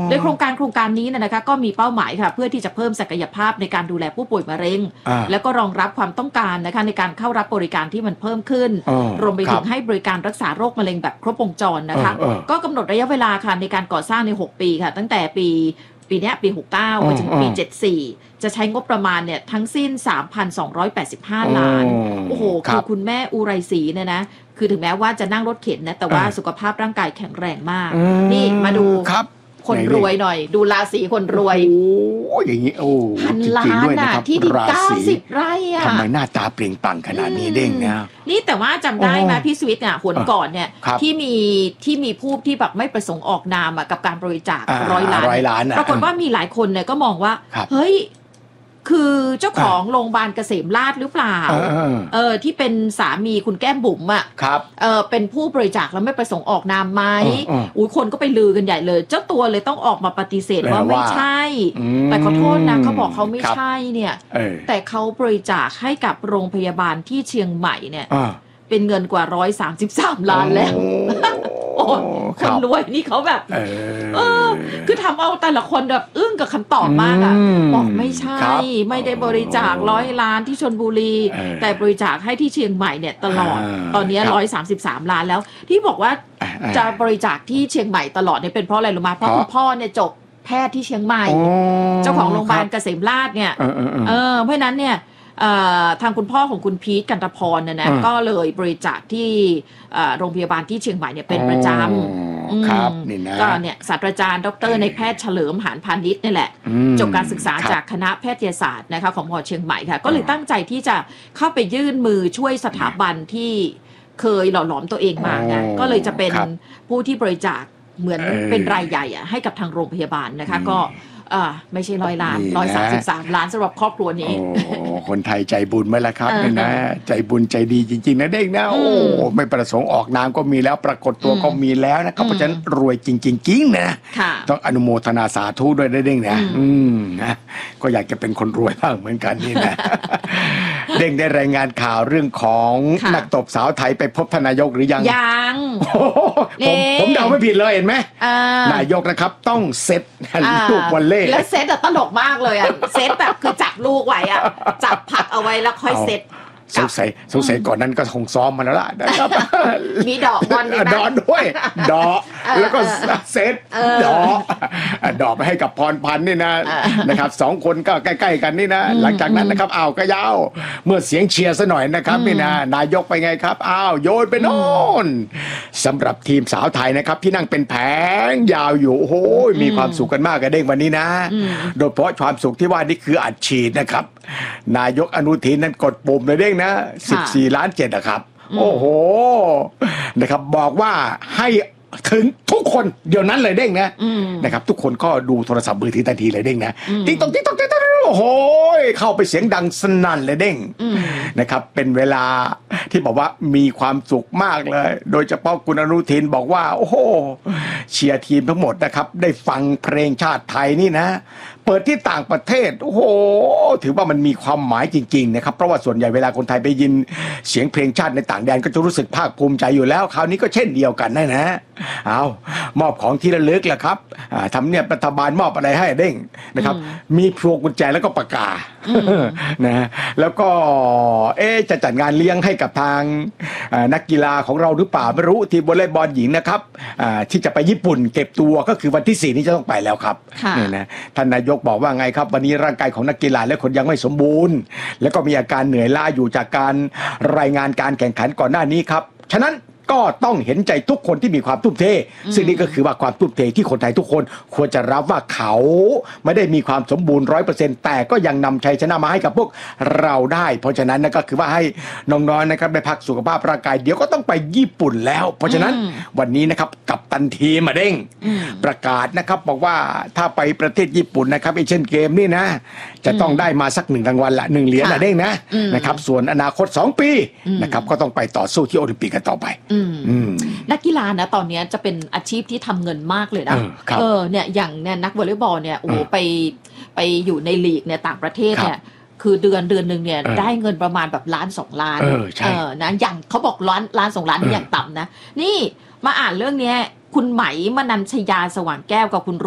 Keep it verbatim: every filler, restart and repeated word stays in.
โดยโครงการโครงการนี้นะคะก็มีเป้าหมายค่ะเพื่อที่จะเพิ่มศักยภาพในการดูแลผู้ป่วยมะเร็งแล้วก็รองรับความต้องการนะคะในการเข้ารับบริการที่มันเพิ่มขึ้นรวมไปถึงให้บริการรักษาโรคมะเร็งแบบครบวงจรนะคะก็กำหนดระยะเวลาค่ะในการก่อสร้างในหกปีค่ะตั้งแต่ปีปีนี้ปีหกสิบเก้าไปถึงปีเจ็ดสิบสี่จะใช้งบประมาณเนี่ยทั้งสิ้น สามพันสองร้อยแปดสิบห้า ล้านโอ้โหคือคุณแม่อุไรศรีเนี่ยนะคือถึงแม้ว่าจะนั่งรถเข็นนะแต่ว่าสุขภาพร่างกายแข็งแรงมากนี่มาดูคนรวยหน่อยดูราศีคนรวยโอ้อย่างนี้โอ้พันล้านน่ะที่ดินเก้าสิบไร่อะทำไมหน้าตาเปล่งปลั่งขนาดนี้เด้งนะนี่แต่ว่าจำได้ไหมพี่สวิตเนี่ยหวนก่อนเนี่ยที่มีที่มีผู้ที่แบบไม่ประสงค์ออกนามกับการบริจาคร้อยล้านปรากฏว่ามีหลายคนเนี่ยก็มองว่าเฮ้ยคือเจ้าของโรงพยาบาลเกษมราษฎร์หรือเปล่าเออที่เป็นสามีคุณแก้มบุ๋มอ่ะเออเป็นผู้บริจาคแล้วไม่ประสงค์ออกนามไหมอุ้ยคนก็ไปลือกันใหญ่เลยเจ้าตัวเลยต้องออกมาปฏิเสธว่าไม่ใช่แต่ขอโทษนะเขาบอกเขาไม่ใช่เนี่ยแต่เขาบริจาคให้กับโรงพยาบาลที่เชียงใหม่เนี่ยเป็นเงินกว่าร้อยสามสิบสามล้านแล้วคนรวยนี่เขาแบบเออคือทำเอาแต่ละคนแบบอึ้งกับคำตอบมากอ่ะบอกไม่ใช่ไม่ได้บริจาคร้อยล้านที่ชลบุรีแต่บริจาคให้ที่เชียงใหม่เนี่ยตลอดตอนนี้ร้อยสามสิบสามล้านแล้วที่บอกว่าจะบริจาคที่เชียงใหม่ตลอดเนี่ยเป็นเพราะอะไรรู้ไหมเพราะคุณพ่อเนี่ยจบแพทย์ที่เชียงใหม่เจ้าของโรงพยาบาลเกษมราษฎร์เนี่ยเออเพราะนั้นเนี่ยทางคุณพ่อของคุณพีทกันตพรเนี่ยนะก็เลยบริจาคที่โรงพยาบาลที่เชียงใหม่เนี่ยเป็นประจำครับนี่นะก็เนี่ยศาสตราจารย์ดรในแพทย์เฉลิมหานพานิชนี่แหละจบการศึกษาจากคณะแพทยศาสตร์นะคะของม.เชียงใหม่ค่ะก็เลยตั้งใจที่จะเข้าไปยื่นมือช่วยสถาบันที่เคยหล่อหลอมตัวเองมาไงก็เลยจะเป็นผู้ที่บริจาคเหมือนเป็นรายใหญ่ให้กับทางโรงพยาบาลนะคะก็อ่าไม่ใช่ร้อยล้านร้อยสามสิบสามล้านสำหรับครอบครัวนี้คนไทยใจบุญไหมล่ะครับเนี่ยนะใจบุญใจดีจริงๆนะเด้งนะโอ้ไม่ประสงค์ออกนามก็มีแล้วปรากฏตัวก็มีแล้วนะครับเพราะฉะนั้นรวยจริงๆจริงนะต้องอนุโมทนาสาธุด้วยเด้งนะอืมนะก็อยากจะเป็นคนรวยบ้างเหมือนกันนี่นะเด้งได้รายงานข่าวเรื่องของนักตบสาวไทยไปพบทนายกหรือยังยังผมผมเดาไม่ผิดเลยเห็นไหมนายกนะครับต้องเซตลูกวอลเล่แล้วเซตอะตลกมากเลยอะเซตแบบคือจับลูกไว้อะจับผักเอาไว้แล้วค่อยเซตสงสัยสงสัยก่อนนั้นก็คงซ้อมมาแล้วล่ะนะครับมีดอกบอลด้วยนะดอกด้วยดอกแล้วก็เซตดอกดอกไปให้กับพรพันธ์นี่นะนะครับสองคนก็ใกล้ๆกันนี่นะหลังจากนั้นนะครับอ้าวก็ยาวเมื่อเสียงเชียร์ซะหน่อยนะครับนี่นะนายกไปไงครับอ้าวโยนไปโน่นสำหรับทีมสาวไทยนะครับที่นั่งเป็นแผงยาวอยู่โอ้โหมีความสุขกันมากกันเด้งวันนี้นะโดยเฉพาะความสุขที่ว่านี่คืออัดฉีดนะครับนายกอนุทินนั้นกดปุ่มเลยเด้งนะสิบสี่ล้านเจ็ดนะครับโอ้โหนะครับบอกว่าให้ถึงทุกคนเดี๋ยวนั้นเลยเด้งนะนะครับทุกคนก็ดูโทรศัพท์มือถือทันทีเลยเด้งนะติ๊กต๊อกติ๊กต๊อกติ๊กต๊อกโอ้โหเข้าไปเสียงดังสนั่นเลยเด้งนะครับเป็นเวลาที่บอกว่ามีความสุขมากเลยโดยเฉพาะคุณอนุทินบอกว่าโอ้โหเชียร์ทีมทั้งหมดนะครับได้ฟังเพลงชาติไทยนี่นะเปิดที่ต่างประเทศโอ้โหถือว่ามันมีความหมายจริงๆนะครับเพราะว่าส่วนใหญ่เวลาคนไทยไปยินเสียงเพลงชาติในต่างแดนก็จะรู้สึกภาคภูมิใจอยู่แล้วคราวนี้ก็เช่นเดียวกันนะนะเอามอบของที่ระลึกแหละครับทำเนียบรัฐบาลมอบอะไรให้เด้งนะครับมีพวงกุญแจแล้วก็ปากกานะแล้วก็เอ๊จะจัดงานเลี้ยงให้กับทางนักกีฬาของเราหรือเปล่าไม่รู้ทีมวอลเลย์บอลหญิงนะครับที่จะไปญี่ปุ่นเก็บตัวก็คือวันที่สี่นี้จะต้องไปแล้วครับนี่นะท่านนายกบอกว่าไงครับวันนี้ร่างกายของนักกีฬาและคนยังไม่สมบูรณ์แล้วก็มีอาการเหนื่อยล้าอยู่จากการรายงานการแข่งขันก่อนหน้านี้ครับฉะนั้นก็ต้องเห็นใจทุกคนที่มีความทุ่มเทซึ่งนี่ก็คือว่าความทุ่มเทที่คนไทยทุกคนควรจะรับว่าเขาไม่ได้มีความสมบูรณ์ ร้อยเปอร์เซ็นต์ แต่ก็ยังนำชัยชนะมาให้กับพวกเราได้เพราะฉะนั้นนะก็คือว่าให้น้องๆนะครับได้พักสุขภาพร่างกายเดี๋ยวก็ต้องไปญี่ปุ่นแล้วเพราะฉะนั้นวันนี้นะครับกัปตันทีมมาเด้งประกาศนะครับบอกว่าถ้าไปประเทศญี่ปุ่นนะครับเอเชียนเกมนี่นะจะต้องได้มาสักหนึ่งรางวัลละหนึ่งเหรียญละเด้งนะนะครับส่วนอนาคตสองปีนะครับก็ต้องไปต่อสู้ที่โอลิมปิกกันต่อไปนักกีฬานะตอนนี้จะเป็นอาชีพที่ทำเงินมากเลยนะเออเนี่ยอย่างเนี่ยนักวอลเลย์บอลเนี่ยโอ้ไปไปอยู่ในลีกเนี่ยต่างประเทศเนี่ยคือเดือนเดือนหนึ่งเนี่ยได้เงินประมาณแบบล้านสองล้านเออนะอย่างเขาบอกล้านล้านสองล้านนี่อย่างต่ำนะนี่มาอ่านเรื่องนี้คุณไหมมนัญชยาสว่างแก้วกับคุณ